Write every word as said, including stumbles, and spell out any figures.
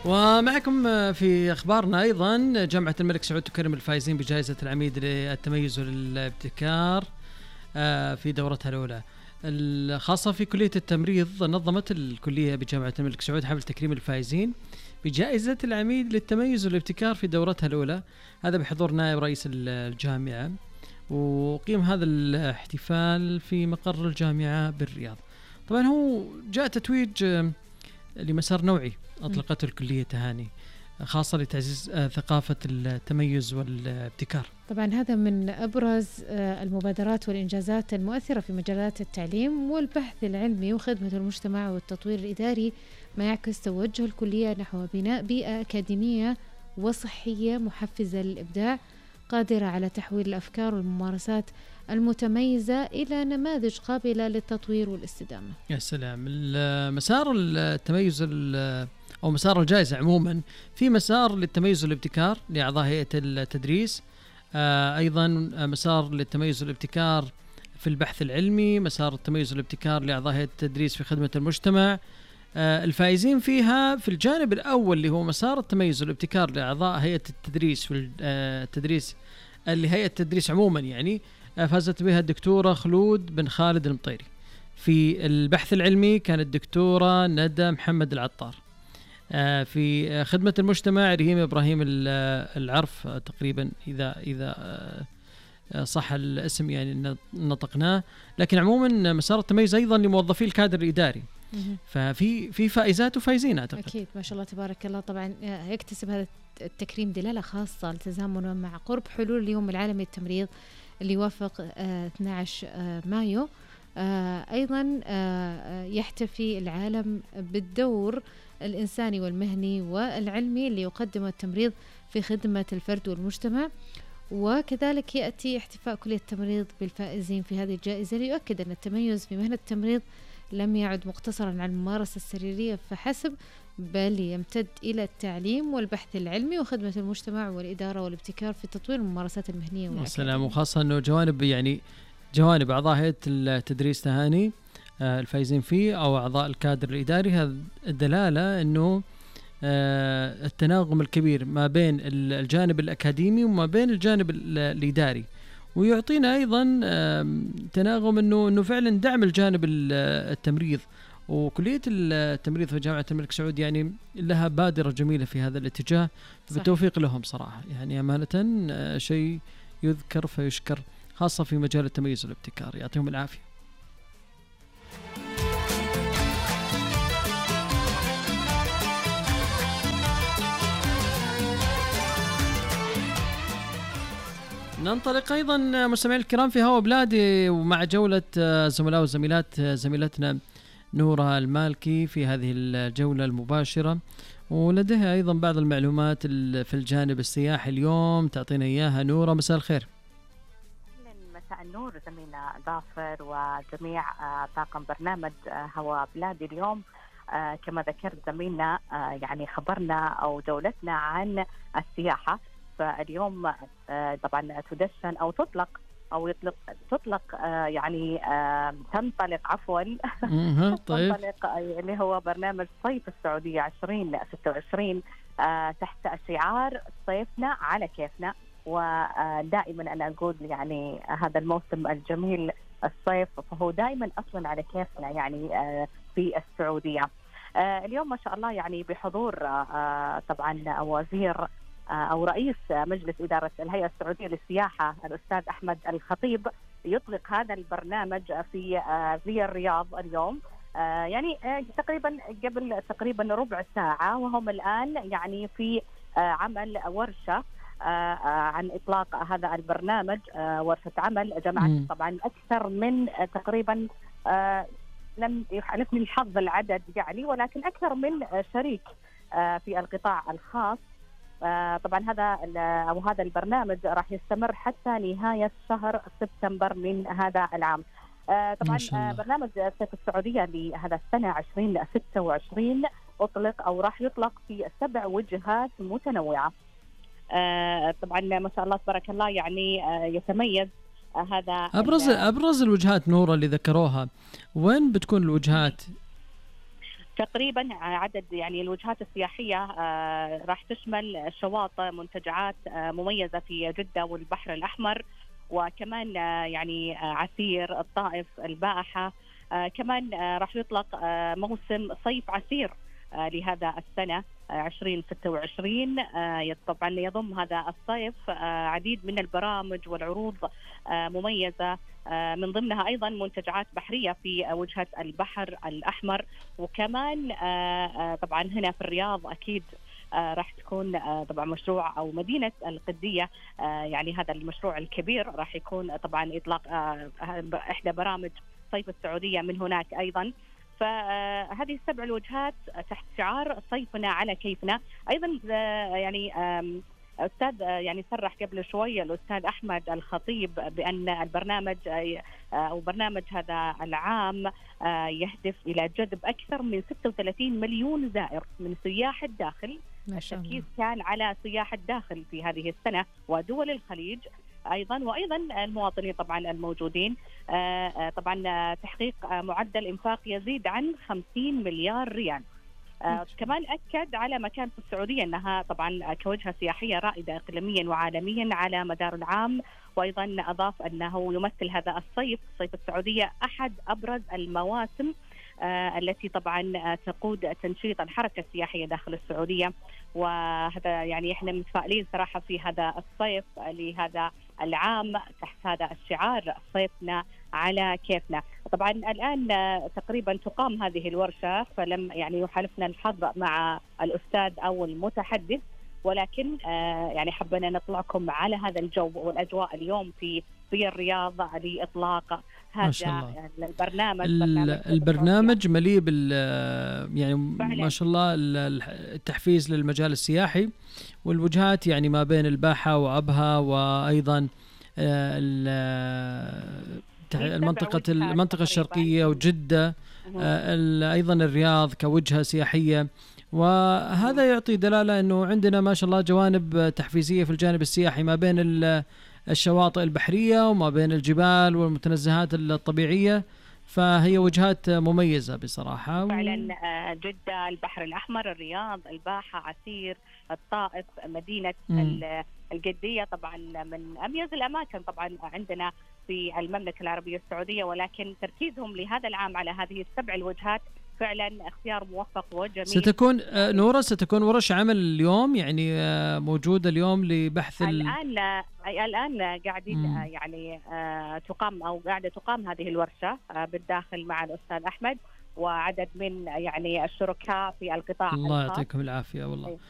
ومعكم في أخبارنا أيضا جامعة الملك سعود تكرم الفائزين بجائزة العميد للتميز والابتكار في دورتها الأولى الخاصة في كلية التمريض. نظمت الكلية بجامعة الملك سعود حفل تكريم الفائزين بجائزة العميد للتميز والابتكار في دورتها الأولى، هذا بحضور نائب رئيس الجامعة، وقيم هذا الاحتفال في مقر الجامعة بالرياض. طبعا هو جاء تتويج لمسار نوعي أطلقته الكلية تهاني خاصة لتعزيز ثقافة التميز والابتكار. طبعا هذا من أبرز المبادرات والإنجازات المؤثرة في مجالات التعليم والبحث العلمي وخدمة المجتمع والتطوير الإداري، ما يعكس توجه الكلية نحو بناء بيئة أكاديمية وصحية محفزة للإبداع، قادرة على تحويل الأفكار والممارسات المتميزة إلى نماذج قابلة للتطوير والاستدامة. يا سلام. مسار التميز أو مسار الجائزة عموما في مسار للتميز والابتكار لأعضاء هيئة التدريس، آه أيضا مسار للتميز والابتكار في البحث العلمي، مسار التميز والابتكار لأعضاء هيئة التدريس في خدمة المجتمع. آه الفائزين فيها في الجانب الأول اللي هو مسار التميز والابتكار لأعضاء هيئة التدريس في التدريس اللي هيئة التدريس عموما يعني فازت بها الدكتورة خلود بن خالد المطيري. في البحث العلمي كانت الدكتورة ندى محمد العطار. في خدمة المجتمع ريهيم إبراهيم العرف تقريبا إذا إذا صح الاسم يعني نطقناه، لكن عموما مسار التميز أيضا لموظفي الكادر الإداري. ففي في فائزات وفائزين أعتقد. أكيد ما شاء الله تبارك الله. طبعا يكتسب هذا التكريم دلالة خاصة لتزامنه مع قرب حلول اليوم العالمي للتمريض اللي يوافق اثني عشر مايو. أيضا يحتفي العالم بالدور الإنساني والمهني والعلمي اللي يقدمه التمريض في خدمة الفرد والمجتمع، وكذلك يأتي احتفاء كلية التمريض بالفائزين في هذه الجائزة ليؤكد أن التميز في مهنة التمريض لم يعد مقتصرا على الممارسة السريرية فحسب، بل يمتد إلى التعليم والبحث العلمي وخدمة المجتمع والإدارة والابتكار في تطوير الممارسات المهنية والسلام. وخاصة أنه جوانب يعني جوانب أعضاء هيئة التدريس تهاني الفائزين فيه أو أعضاء الكادر الإداري، هذا الدلالة أنه التناغم الكبير ما بين الجانب الأكاديمي وما بين الجانب الإداري، ويعطينا أيضا تناغم أنه أنه فعلا دعم الجانب التمريض. وكلية التمريض في جامعة الملك سعود يعني لها بادرة جميلة في هذا الاتجاه، بالتوفيق لهم صراحة يعني أمانة شيء يذكر فيشكر، خاصة في مجال التميز والابتكار، يعطيهم العافية. ننطلق أيضا مستمعين الكرام في هوا بلادي ومع جولة زملاء وزميلات زميلتنا نورة المالكي في هذه الجولة المباشرة، ولديها أيضا بعض المعلومات في الجانب السياحي اليوم تعطينا إياها. نورة مساء الخير. مساء النور زميلنا ظافر وجميع طاقم برنامج هوا بلادي. اليوم كما ذكرت زميلنا يعني خبرنا أو جولتنا عن السياحة، فاليوم طبعا تدشن أو تطلق أو يطلق تطلق يعني تنطلق عفوا تنطلق اللي هو برنامج صيف السعودية عشرين ستة وعشرين تحت شعار صيفنا على كيفنا. ودائما أنا أقول يعني هذا الموسم الجميل الصيف فهو دائما أصلا على كيفنا يعني في السعودية. اليوم ما شاء الله يعني بحضور طبعا وزير أو رئيس مجلس إدارة الهيئة السعودية للسياحة الأستاذ أحمد الخطيب يطلق هذا البرنامج في في الرياض اليوم، يعني تقريبا قبل تقريبا ربع ساعة، وهم الآن يعني في عمل ورشة عن إطلاق هذا البرنامج، ورشة عمل جمعت طبعا أكثر من تقريبا لم يحالفني الحظ العدد يعني، ولكن أكثر من شريك في القطاع الخاص. طبعا هذا أو هذا البرنامج راح يستمر حتى نهاية شهر سبتمبر من هذا العام. طبعا برنامج صيف السعودية لهذا السنة عشرين ستة وعشرين أطلق أو راح يطلق في سبع وجهات متنوعة. طبعا ما شاء الله تبارك الله يعني يتميز هذا أبرز أبرز الوجهات نورة اللي ذكروها، وين بتكون الوجهات؟ تقريبا عدد يعني الوجهات السياحية راح تشمل شواطئ منتجعات مميزة في جدة والبحر الأحمر، وكمان يعني عسير الطائف البائحة. كمان راح يطلق موسم صيف عسير لهذا السنة عشرين ستة وعشرين. طبعا يضم هذا الصيف عديد من البرامج والعروض مميزة، من ضمنها أيضا منتجعات بحرية في وجهة البحر الأحمر. وكمان طبعا هنا في الرياض أكيد راح تكون طبعا مشروع أو مدينة القدية، يعني هذا المشروع الكبير راح يكون طبعا إطلاق إحدى برامج صيف السعودية من هناك أيضا. فهذه السبع الوجهات تحت شعار صيفنا على كيفنا. أيضا يعني أستاذ يعني صرح قبل شوية الأستاذ أحمد الخطيب بأن البرنامج أو برنامج هذا العام يهدف إلى جذب أكثر من ستة وثلاثين مليون زائر من سياح الداخل. التركيز كان على سياح الداخل في هذه السنة ودول الخليج أيضا، وأيضا المواطنين طبعا الموجودين. طبعا تحقيق معدل إنفاق يزيد عن خمسين مليار ريال. آه كمان أكد على مكانة السعودية أنها طبعا كوجهة سياحية رائدة إقليميا وعالميا على مدار العام، وأيضا أضاف أنه يمثل هذا الصيف صيف السعودية أحد أبرز المواسم آه التي طبعا تقود تنشيط الحركة السياحية داخل السعودية. وهذا يعني احنا متفائلين صراحة في هذا الصيف لهذا العام تحت هذا الشعار صيفنا على كيفنا. طبعا الآن تقريبا تقام هذه الورشة، فلم يعني يحالفنا الحظ مع الأستاذ أو المتحدث، ولكن يعني حبنا نطلعكم على هذا الجو والأجواء اليوم في في الرياض لإطلاق هذا البرنامج. البرنامج مليء بال يعني فعلا. ما شاء الله التحفيز للمجال السياحي والوجهات يعني ما بين الباحة وأبها، وأيضا المنطقة المنطقة الشرقية وجدة، أيضا الرياض كوجهة سياحية. وهذا يعطي دلالة أنه عندنا ما شاء الله جوانب تحفيزية في الجانب السياحي ما بين الشواطئ البحرية وما بين الجبال والمتنزهات الطبيعية، فهي وجهات مميزة بصراحة. فعلا جدة، البحر الأحمر، الرياض، الباحة، عسير، الطائف، مدينة م. القدية طبعا من أميز الأماكن طبعا عندنا في المملكة العربية السعودية، ولكن تركيزهم لهذا العام على هذه السبع الوجهات فعلا اختيار موفق وجميل. ستكون نورة ستكون ورش عمل اليوم يعني موجودة اليوم لبحث الآن الآن قاعدين مم. يعني تقام أو قاعدة تقام هذه الورشة بالداخل مع الأستاذ أحمد وعدد من يعني الشركاء في القطاع. الله يعطيكم العافية والله.